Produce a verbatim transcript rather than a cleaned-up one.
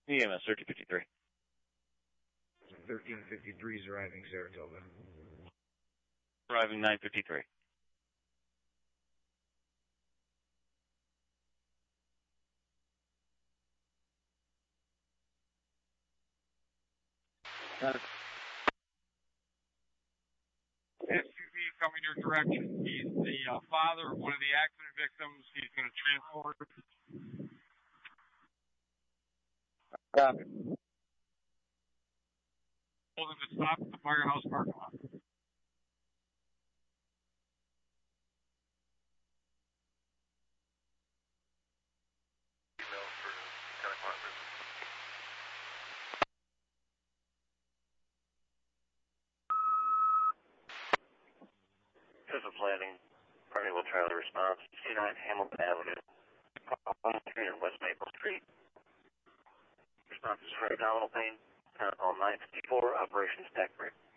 E M S thirteen fifty-three. thirteen fifty-three is arriving Saratoga. Arriving nine fifty-three. Uh, S U V coming your direction. He's the uh, father of one of the accident victims. He's going to transport. Copy. Told him to stop at the firehouse parking lot. Central Planning, Carnival Trailer Response, two nine Hamilton Avenue, one three hundred West Maple Street. Response is for abdominal pain, call nine fifty-four, Operations Tech Break.